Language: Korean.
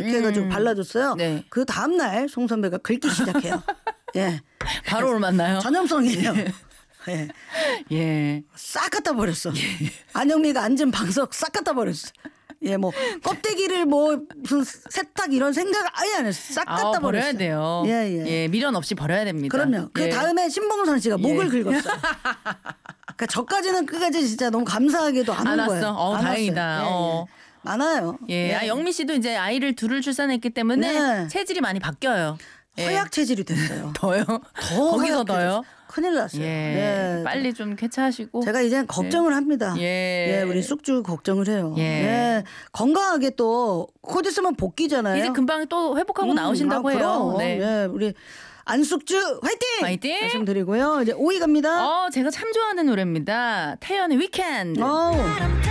이렇게 해가지고 발라줬어요. 네. 그 다음날 송 선배가 긁기 시작해요. 예. 바로 만나요? 전염성이에요. 예. 예. 싹 갖다 버렸어. 안영미가 앉은 방석 싹 갖다 버렸어. 예, 뭐 껍데기를 뭐 무슨 세탁 이런 생각 아예 안 했어. 싹 갖다 버렸어. 버려야 돼요. 예, 미련 없이 버려야 됩니다. 그럼요. 그 예. 다음에 신봉선 씨가 목을 긁었어요. 그러니까 저까지는 끝까지 진짜 너무 감사하게도 안 온 거예요. 안 다행이다. 왔어요. 예. 많아요. 예, 영미 씨도 이제 아이를 둘을 출산했기 때문에 네. 체질이 많이 바뀌어요. 허약 체질이 됐어요. 더요? 거기서 더요? 큰일 났어요. 예. 빨리 좀 쾌차하시고. 제가 이제 걱정을 합니다. 예. 우리 쑥주 걱정을 해요. 예. 건강하게 또 곧 있으면 복귀잖아요. 이제 금방 또 회복하고 나오신다고 해요. 네. 예, 우리 안쑥주 화이팅! 화이팅! 말씀드리고요. 이제 5위 갑니다. 제가 참 좋아하는 노래입니다. 태연의 위켄드.